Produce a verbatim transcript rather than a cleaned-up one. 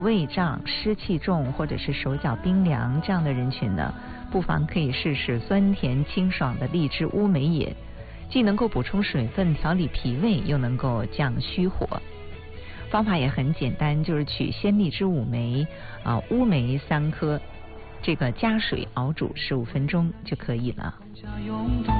胃胀、湿气重或者是手脚冰凉这样的人群呢，不妨可以试试酸甜清爽的荔枝乌梅饮，既能够补充水分、调理脾胃，又能够降虚火。方法也很简单，就是取鲜荔枝五枚啊、呃，乌梅三颗，这个加水熬煮十五分钟就可以了。